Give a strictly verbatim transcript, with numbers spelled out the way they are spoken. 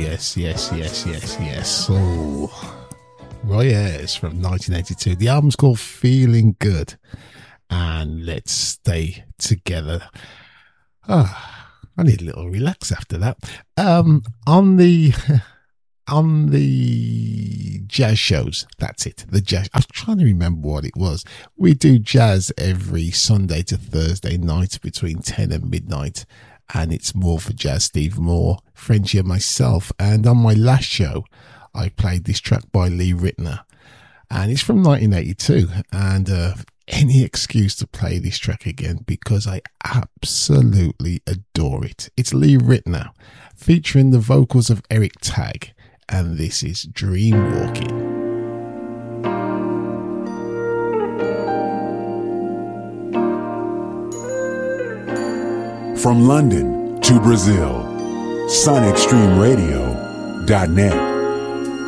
yes, yes, yes, yes, yes. Oh, Roy Ayers from nineteen eighty-two. The album's called Feeling Good. And Let's Stay Together. Ah, oh, I need a little relax after that. Um, on the on the jazz shows, that's it. The jazz. I was trying to remember what it was. We do jazz every Sunday to Thursday night between ten and midnight. And it's More for Jazz, Steve Moore, Frenchie and myself. And on my last show, I played this track by Lee Ritenour. And it's from nineteen eighty-two. And uh, any excuse to play this track again because I absolutely adore it. It's Lee Ritenour featuring the vocals of Eric Tagg. And this is Dream Walking. From London to Brazil, Sun Extreme Radio dot net.